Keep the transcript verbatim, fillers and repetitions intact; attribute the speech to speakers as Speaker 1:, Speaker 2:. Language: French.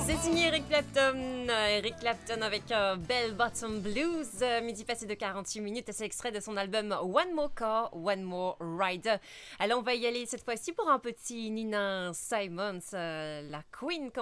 Speaker 1: C'est signé Eric Clapton. Eric Clapton avec euh, Bell Bottom Blues. Euh, midi passé de quarante-huit minutes. C'est extrait de son album One More Car, One More Rider. Alors, on va y aller cette fois-ci pour un petit Nina Simons, euh, la Queen.